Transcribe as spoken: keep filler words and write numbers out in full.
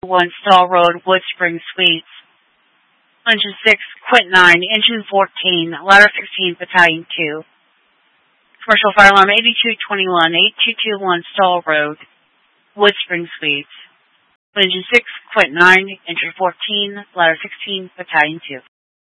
one Stall Road, Wood Spring Suites. Engine six, Quint nine, Engine fourteen, Ladder sixteen, Battalion two. Commercial fire alarm eighty-two twenty-one, eighty-two twenty-one Stall Road, Wood Spring Suites. Engine six, Quint nine, Engine fourteen, Ladder sixteen, Battalion two.